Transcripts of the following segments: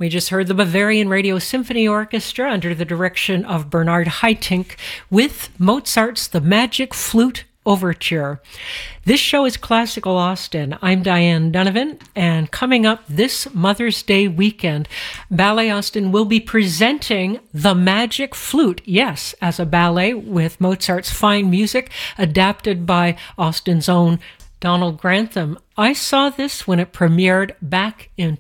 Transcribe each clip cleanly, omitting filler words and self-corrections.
We just heard the Bavarian Radio Symphony Orchestra under the direction of Bernard Haitink with Mozart's The Magic Flute Overture. This show is Classical Austin. I'm Diane Donovan, and coming up this Mother's Day weekend, Ballet Austin will be presenting The Magic Flute, yes, as a ballet with Mozart's fine music adapted by Austin's own Donald Grantham. I saw this when it premiered back in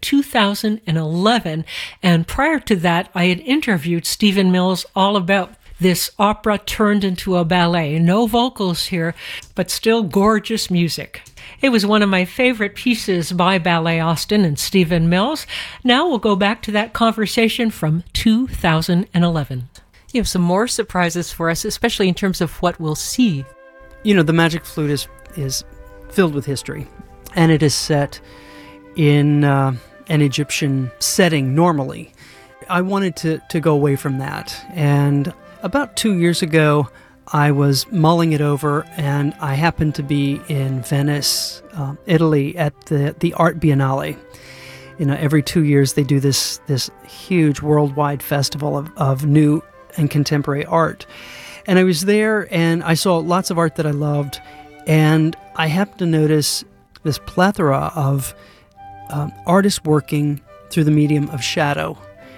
2011, and prior to that, I had interviewed Stephen Mills all about this opera turned into a ballet. No vocals here, but still gorgeous music. It was one of my favorite pieces by Ballet Austin and Stephen Mills. Now we'll go back to that conversation from 2011. You have some more surprises for us, especially in terms of what we'll see. You know, The Magic Flute is filled with history, and it is set in an Egyptian setting normally. I wanted to go away from that, and about 2 years ago, I was mulling it over, and I happened to be in Venice, Italy, at the Art Biennale. You know, every 2 years they do this huge worldwide festival of new and contemporary art. And I was there, and I saw lots of art that I loved, and I happened to notice this plethora of artists working through the medium of shadow.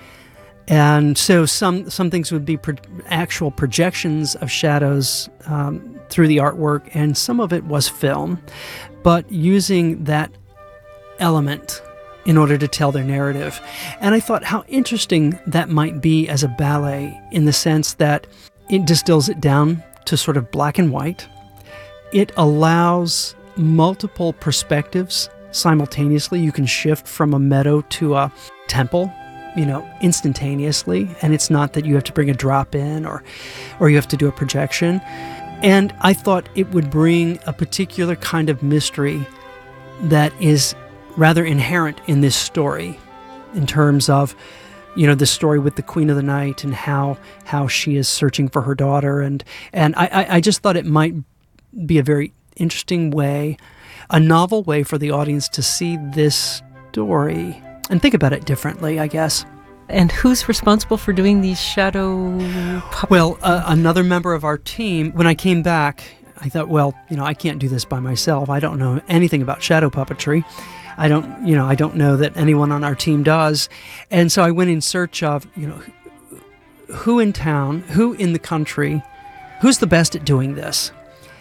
And so some things would be actual projections of shadows through the artwork, and some of it was film, but using that element in order to tell their narrative. And I thought how interesting that might be as a ballet, in the sense that it distills it down to sort of black and white. It allows multiple perspectives simultaneously. You can shift from a meadow to a temple, you know, instantaneously, and it's not that you have to bring a drop in or you have to do a projection. And I thought it would bring a particular kind of mystery that is rather inherent in this story, in terms of, you know, the story with the Queen of the Night and how she is searching for her daughter, and I just thought it might be a very interesting way, a novel way for the audience to see this story and think about it differently, I guess. And who's responsible for doing these shadow puppets? Well, another member of our team, when I came back, I thought, well, you know, I can't do this by myself. I don't know anything about shadow puppetry. I don't know that anyone on our team does. And so I went in search of, you know, who in town, who in the country, who's the best at doing this?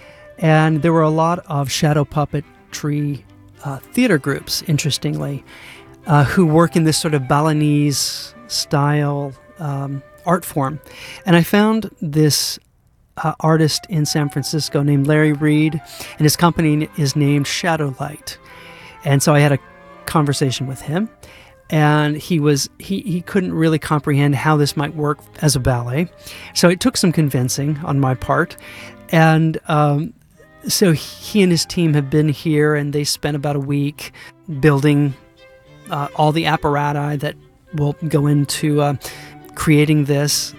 And there were a lot of shadow puppetry theater groups, interestingly, who work in this sort of Balinese style art form. And I found this artist in San Francisco named Larry Reed, and his company is named Shadowlight. And so I had a conversation with him, and he couldn't really comprehend how this might work as a ballet. So it took some convincing on my part. And so he and his team have been here, and they spent about a week building all the apparatus that will go into creating this.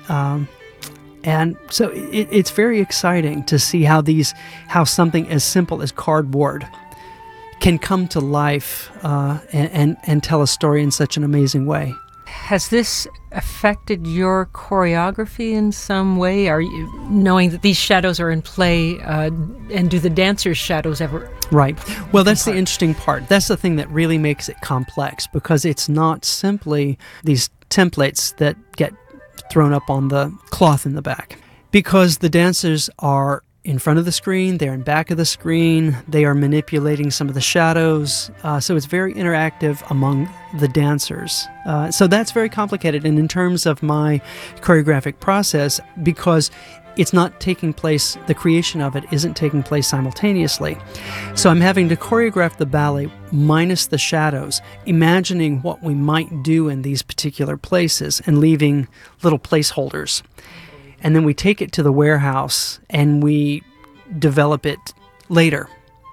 And so it's very exciting to see how something as simple as cardboard can come to life and tell a story in such an amazing way. Has this affected your choreography in some way? Are you knowing that these shadows are in play, and do the dancers' shadows ever? Right. Well, that's the interesting part. That's the thing that really makes it complex, because it's not simply these templates that get thrown up on the cloth in the back. Because the dancers are in front of the screen, they're in back of the screen, they are manipulating some of the shadows, so it's very interactive among the dancers. So that's very complicated, and in terms of my choreographic process, because it's not taking place, the creation of it isn't taking place simultaneously. So I'm having to choreograph the ballet minus the shadows, imagining what we might do in these particular places and leaving little placeholders. And then we take it to the warehouse and we develop it later.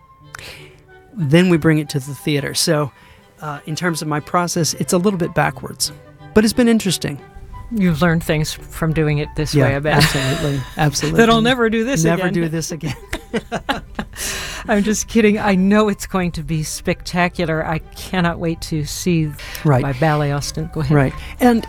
Then we bring it to the theater. So in terms of my process, it's a little bit backwards, but it's been interesting. You've learned things from doing it this way, I bet. Absolutely. That I'll never do this again. Never do this again. I'm just kidding. I know it's going to be spectacular. I cannot wait to see my Ballet Austin. Go ahead. Right. And,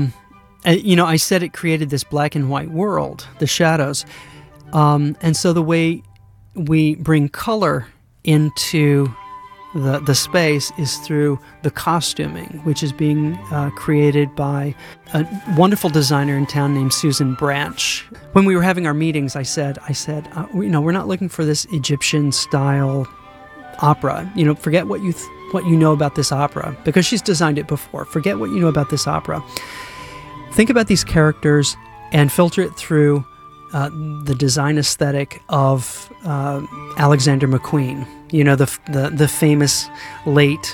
I said it created this black and white world, the shadows. And so the way we bring color into the space is through the costuming, which is being created by a wonderful designer in town named Susan Branch. When we were having our meetings, I said, we're not looking for this Egyptian-style opera. Forget what you know about this opera, because she's designed it before. Forget what you know about this opera. Think about these characters and filter it through the design aesthetic of Alexander McQueen, the famous late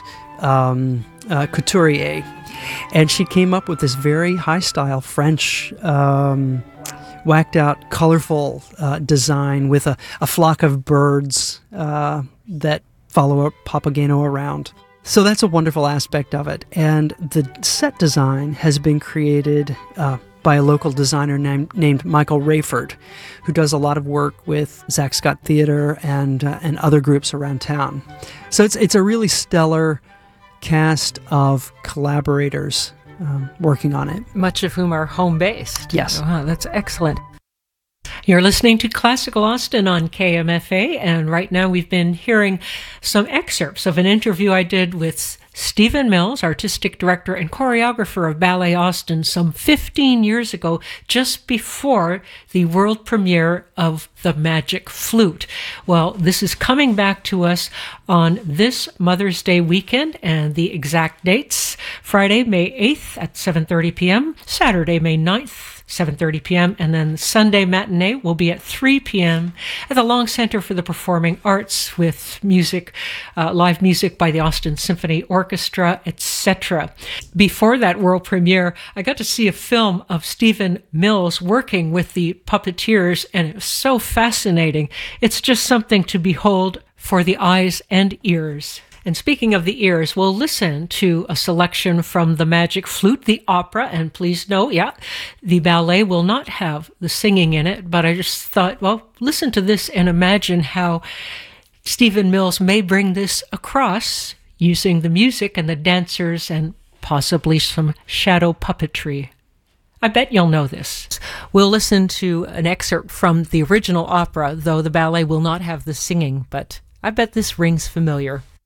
couturier. And she came up with this very high-style French, whacked-out, colorful design with a flock of birds that follow a Papageno around. So that's a wonderful aspect of it. And the set design has been created by a local designer named Michael Rayford, who does a lot of work with Zach Scott Theater and other groups around town. So it's a really stellar cast of collaborators working on it. Much of whom are home-based. Yes. Oh, that's excellent. You're listening to Classical Austin on KMFA, and right now we've been hearing some excerpts of an interview I did with Stephen Mills, artistic director and choreographer of Ballet Austin, some 15 years ago, just before the world premiere of The Magic Flute. Well, this is coming back to us on this Mother's Day weekend, and the exact dates: Friday, May 8th at 7:30 p.m., Saturday, May 9th, 7:30 p.m., and then Sunday matinee will be at 3 p.m. at the Long Center for the Performing Arts, with music, live music by the Austin Symphony Orchestra, etc. Before that world premiere, I got to see a film of Stephen Mills working with the puppeteers, and it was so fascinating. It's just something to behold for the eyes and ears. And speaking of the ears, we'll listen to a selection from The Magic Flute, the opera. And please note, the ballet will not have the singing in it, but I just thought, well, listen to this and imagine how Stephen Mills may bring this across using the music and the dancers and possibly some shadow puppetry. I bet you'll know this. We'll listen to an excerpt from the original opera, though the ballet will not have the singing, but I bet this rings familiar.